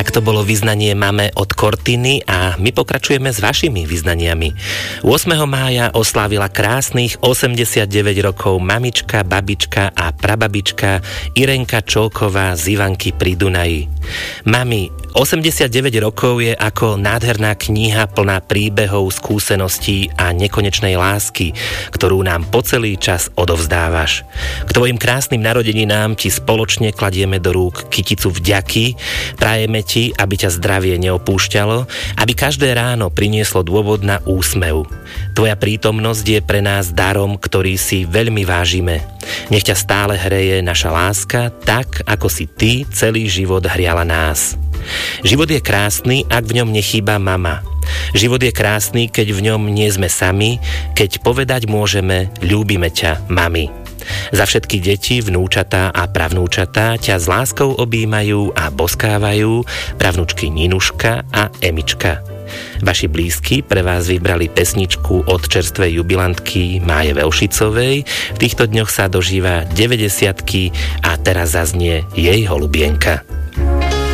Takto bolo vyznanie Mame od Cortiny a my pokračujeme s vašimi vyznaniami. 8. mája oslávila krásnych 89 rokov mamička, babička a prababička Irenka Čolková z Ivanky pri Dunaji. Mami, 89 rokov je ako nádherná kniha plná príbehov, skúseností a nekonečnej lásky, ktorú nám po celý čas odovzdávaš. K tvojim krásnym narodeninám ti spoločne kladieme do rúk kyticu vďaky, prajeme ti, aby ťa zdravie neopúšťalo, aby každé ráno prinieslo dôvod na úsmev. Tvoja prítomnosť je pre nás darom, ktorý si veľmi vážime. Nech ťa stále hreje naša láska, tak ako si ty celý život hriala nás. Život je krásny, ak v ňom nechýba mama. Život je krásny, keď v ňom nie sme sami, keď povedať môžeme, ľúbime ťa, mami. Za všetky deti, vnúčatá a pravnúčatá ťa s láskou objímajú a boskávajú pravnúčky Ninuška a Emička. Vaši blízky pre vás vybrali pesničku od čerstvej jubilantky Máje Velšicovej. V týchto dňoch sa dožíva 90-ky a teraz zaznie jej holubienka.